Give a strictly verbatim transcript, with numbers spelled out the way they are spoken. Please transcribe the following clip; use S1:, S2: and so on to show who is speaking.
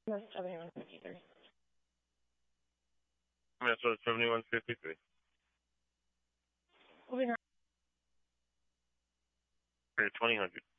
S1: That's seventy-one fifty-three.
S2: That's what seventy-one fifty-three.
S1: Moving on.
S2: twenty hundred.